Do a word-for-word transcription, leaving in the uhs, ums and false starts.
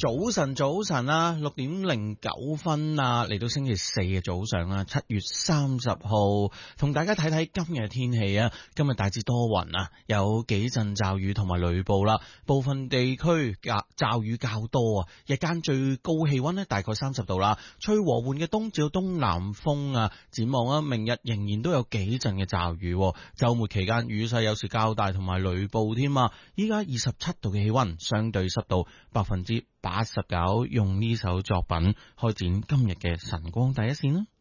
早晨，早晨啊，六點零九分啊，嚟到星期四嘅早上啊，七月三十號，同大家睇睇今日嘅天氣啊。今日大致多雲啊，有幾陣驟雨同埋雷暴啦，部分地區驟驟雨較多啊。日間最高氣溫呢，大概三十度啦，吹和緩嘅東至東南風啊。展望啊，明日仍然都有幾陣嘅驟雨，週末期間雨勢有時較大同埋雷暴添啊。依家二十七度嘅氣溫，相對濕度百分之八十九，用呢首作品開展今日嘅晨光第一線啦。